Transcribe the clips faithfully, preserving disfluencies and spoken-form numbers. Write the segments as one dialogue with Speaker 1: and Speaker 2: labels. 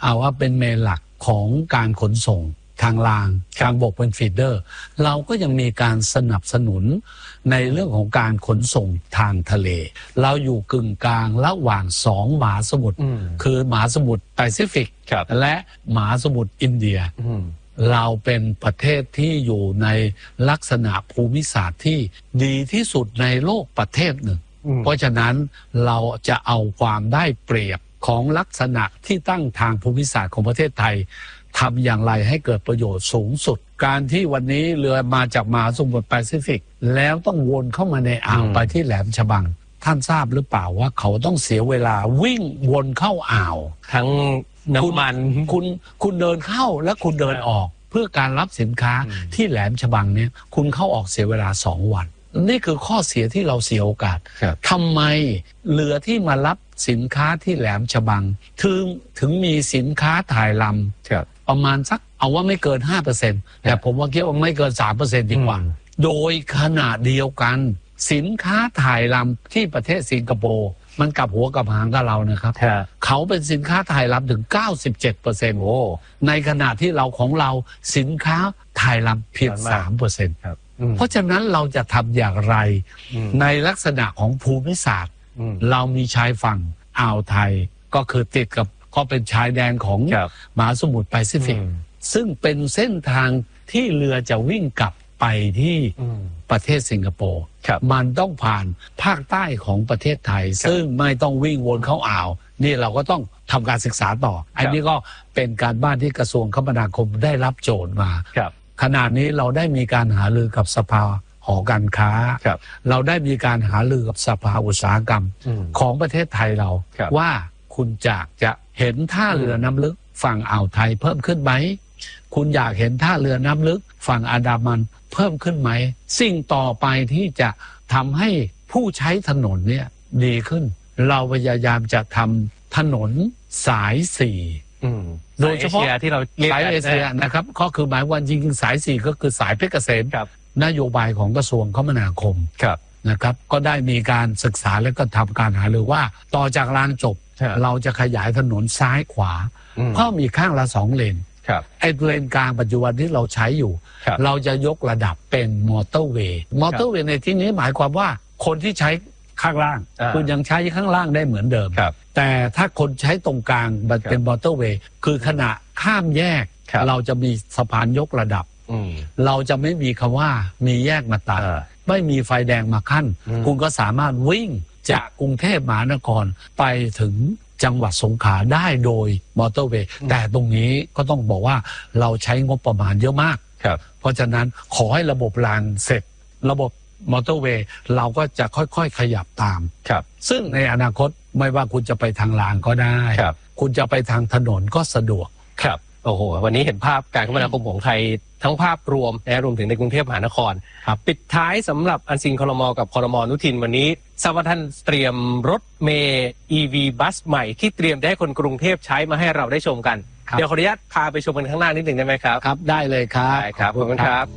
Speaker 1: เอาว่าเป็นเมนหลักของการขนส่งทางรางทางบกเป็นฟีดเดอร์เราก็ยังมีการสนับสนุนในเรื่องของการขนส่งทางทะเลเราอยู่กึ่งกลางระหว่างสองมหาสมุทรคือมหาสมุทรแปซิฟิกและมหาสมุทรอินเดียเราเป็นประเทศที่อยู่ในลักษณะภูมิศาสตร์ที่ดีที่สุดในโลกประเทศหนึ่งเพราะฉะนั้นเราจะเอาความได้เปรียบของลักษณะที่ตั้งทางภูมิศาสตร์ของประเทศไทยทำอย่างไรให้เกิดประโยชน์สูงสุดการที่วันนี้เรือมาจากมหาสมุทรแปซิฟิกแล้วต้องวนเข้ามาในอ่าวไปที่แหลมฉบังท่านทราบหรือเปล่าว่าเขาต้องเสียเวลาวิ่งวนเข้าอ่าว
Speaker 2: ทั้งน้ำมัน
Speaker 1: คุณคุณเดินเข้าและคุณเดินออกเพื่อการรับสินค้าที่แหลมฉบังเนี่ยคุณเข้าออกเสียเวลาสองวันนี่คือข้อเสียที่เราเสียโอกาสทำไมเรือที่มารับสินค้าที่แหลมฉบังถึงถึงมีสินค้าถ่ายลำประมาณสักเอาว่าไม่เกิน ห้าเปอร์เซ็นต์ แต่ผมว่าคิดว่าไม่เกิน สามเปอร์เซ็นต์ ดีกว่าโดยขนาดเดียวกันสินค้าถ่ายลำที่ประเทศสิงคโปร์มันกลับหัวกลับหางกับเรานะครับเขาเป็นสินค้าถ่ายลำถึง เก้าสิบเจ็ดเปอร์เซ็นต์ โอ้ในขณะที่เราของเราสินค้าถ่ายลำเพียง สามเปอร์เซ็นต์ ครับเพราะฉะนั้นเราจะทำอย่างไรในลักษณะของภูมิศาสตร์เรามีชายฝั่งอ่าวไทยก็คือติดกับก็เป็นชายแดนของมหาสมุทรแปซิฟิกซึ่งเป็นเส้นทางที่เรือจะวิ่งกลับไปที่ประเทศสิงคโปร์มันต้องผ่านภาคใต้ของประเทศไทยซึ่งไม่ต้องวิ่งวนเข้าอ่าวนี่เราก็ต้องทำการศึกษาต่ออันนี้ก็เป็นการบ้านที่กระทรวงคมนาคมได้รับโจทย์มาขณะนี้เราได้มีการหารือกับสภาหอการค้าเราได้มีการหารือกับสภาอุตสาหกรรมของประเทศไทยเราว่าคุณอยากจะเห็นท่าเรือน้ำลึกฝั่งอ่าวไทยเพิ่มขึ้นไหมคุณอยากเห็นท่าเรือน้ำลึกฝั่งอันดามันเพิ่มขึ้นไหมสิ่งต่อไปที่จะทำให้ผู้ใช้ถนนเนี่ยดีขึ้นเราพยายามจะทำถนนสายสี่โดยเฉพาะ
Speaker 2: ที่เรา
Speaker 1: สายเอเชียนะครับก็คือหมายว่าจริงๆสายสี่ก็คือสายเพชรเกษมนโยบายของกระทรวงคมนาคมนะครับก็ได้มีการศึกษาและก็ทำการหารือว่าต่อจากรางจบเราจะขยายถนนซ้ายขวาเพิ่มอีกข้างละสองเลนไอ้เลนกลางปัจจุบันที่เราใช้อยู่เราจะยกระดับเป็นมอเตอร์เวย์มอเตอร์เวย์ในที่นี้หมายความว่าคนที่ใช้ข้างล่างคุณยังใช้ข้างล่างได้เหมือนเดิมแต่ถ้าคนใช้ตรงกลางเป็นมอเตอร์เวย์คือขณะข้ามแยกเราจะมีสะพานยกระดับเราจะไม่มีคำว่ามีแยกมาตัดไม่มีไฟแดงมาขั้นคุณก็สามารถวิ่งจากกรุงเทพมหานครไปถึงจังหวัดสงขลาได้โดยมอเตอร์เวย์แต่ตรงนี้ก็ต้องบอกว่าเราใช้งบประมาณเยอะมากเพราะฉะนั้นขอให้ระบบรางเสร็จระบบมอเตอร์เวย์เราก็จะค่อยๆขยับตามซึ่งในอนาคตไม่ว่าคุณจะไปทางรางก็ได้คุณจะไปทางถนนก็สะดวก
Speaker 2: ครับโอ้โหวันนี้เห็นภาพการคมนาคมของไทยทั้งภาพรวมและรวมถึงในกรุงเทพมหานครปิดท้ายสำหรับอันซินครม.กับครม.อนุทินวันนี้ทราบว่าท่านเตรียมรถเมล์ อี วี บัสใหม่ที่เตรียมจะให้คนกรุงเทพใช้มาให้เราได้ชมกันเดี๋ยวขออนุญาตพาไปชมกันข้างหน้านิดหนึ่งได้ไหมครับ
Speaker 1: ครับได้เลยครับ
Speaker 2: ได้ครับขอบคุณครับ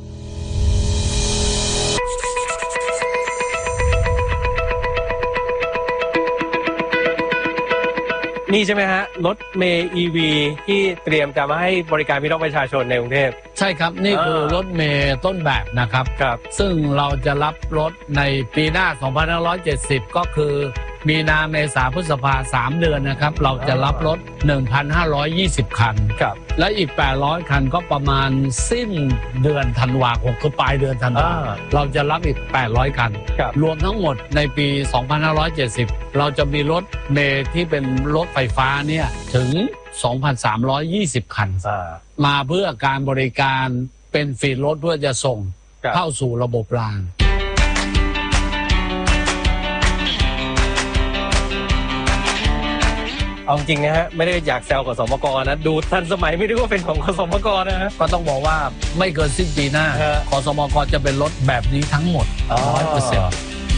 Speaker 2: นี่ใช่ไหมฮะรถเมล์ อี วี ที่เตรียมจะมาให้บริการพี่น้องประชาชนในกรุงเทพ
Speaker 1: ใช่ครับนี่คือรถเมล์ต้นแบบนะครับครับซึ่งเราจะรับรถในปีหน้าสองพันห้าร้อยเจ็ดสิบก็คือมีนาเมษาพฤษภาสามเดือนนะครับเราจะรับรถ หนึ่งพันห้าร้อยยี่สิบ คันครับและอีกแปดร้อยคันก็ประมาณสิ้นเดือนธันวาคมคือปลายเดือนธันวาเราจะรับอีกแปดร้อยคันรวมทั้งหมดในปีสองพันห้าร้อยเจ็ดสิบเราจะมีรถเมล์ที่เป็นรถไฟฟ้าเนี่ยถึง สองพันสามร้อยยี่สิบ คันมาเพื่อการบริการเป็นฟรีรถเพื่อจะส่งเข้าสู่ระบบราง
Speaker 2: เอาจริงนะฮะไม่ได้อยากแซวกับสมกนะดูทันสมัยไม่ได้ว่าเป็นของคสมกนะฮะ
Speaker 1: ก็ต้องบอกว่าไม่เกินสิ้นปีหน้าคสมกจะเป็นรถแบบนี้ทั้งหมด ร้อยเปอร์เซ็นต์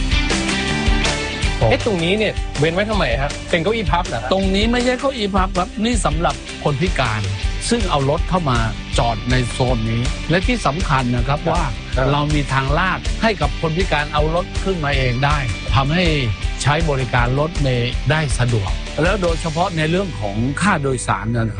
Speaker 2: เอ๊ะตรงนี้เนี่ยเว้นไว้ทำไมครับเป็นเก้าอี้พับเหรอ
Speaker 1: ตรงนี้ไม่ใช่เก้าอี้พับครับนี่สำหรับคนพิการซึ่งเอารถเข้ามาจอดในโซนนี้และที่สำคัญนะครับว่าเรามีทางลาดให้กับคนพิการเอารถขึ้นมาเองได้ทำให้ใช้บริการรถเมล์ได้สะดวกแล้วโดยเฉพาะในเรื่องของค่าโดยสารนะครับ